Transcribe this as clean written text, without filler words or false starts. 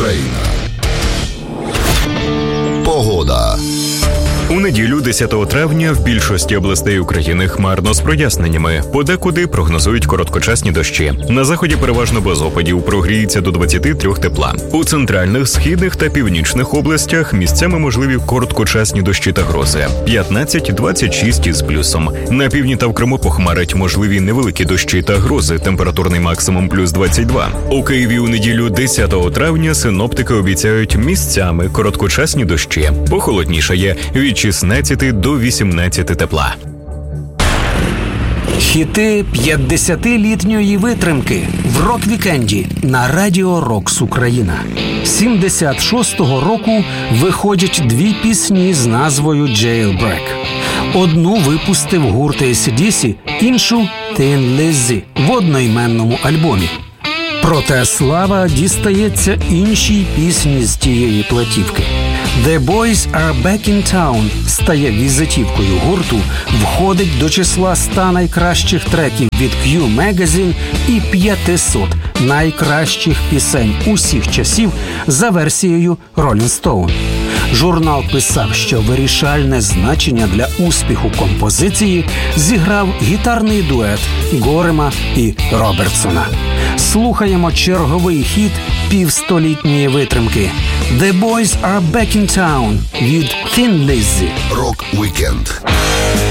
Україна. Погода. У неділю 10 травня в більшості областей України хмарно з проясненнями. Подекуди прогнозують короткочасні дощі. На заході переважно без опадів, прогріється до 23 тепла. У центральних, східних та північних областях місцями можливі короткочасні дощі та грози. 15-26 із плюсом. На півдні та в Криму похмарить можливі невеликі дощі та грози. Температурний максимум плюс 22. У Києві у неділю 10 травня синоптики обіцяють місцями короткочасні дощі. Похолоднішає від 16 до 18 тепла. Хіти 50-літньої витримки в рок-вікенді на Радіо Рокс Україна. 76-го року виходять 2 пісні з назвою «Jailbreak». Одну випустив гурт AC/DC, іншу Thin Lizzy в одноіменному альбомі. Проте слава дістається іншій пісні з тієї платівки. «The Boys Are Back in Town» стає візитівкою гурту, входить до числа 100 найкращих треків від Q Magazine і 500 найкращих пісень усіх часів за версією Rolling Stone. Журнал писав, що вирішальне значення для успіху композиції зіграв гітарний дует Горема і Робертсона. Слухаємо черговий хіт півстолітньої витримки «The Boys Are Back in Town» від Thin Lizzy. Рок-вікенд.